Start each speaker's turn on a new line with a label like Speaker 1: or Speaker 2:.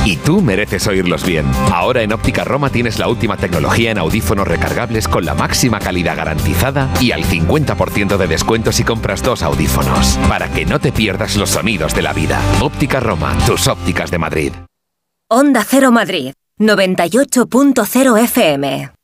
Speaker 1: Y tú mereces oírlos bien. Ahora en Óptica Roma tienes la última tecnología en audífonos recargables con la máxima calidad garantizada y al 50% de descuento si compras 2 audífonos. Para que no te pierdas los sonidos de la vida. Óptica Roma, tus ópticas de Madrid.
Speaker 2: Onda Cero Madrid, 98.0 FM.